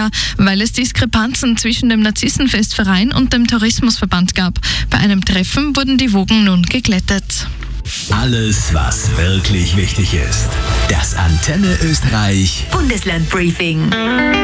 Jahr, weil es Diskrepanzen zwischen dem Narzissenfestverein und dem Tourismusverband gab. Bei einem Treffen wurden die Wogen nun geglättet. Alles, was wirklich wichtig ist. Das Antenne Österreich Bundesland Briefing.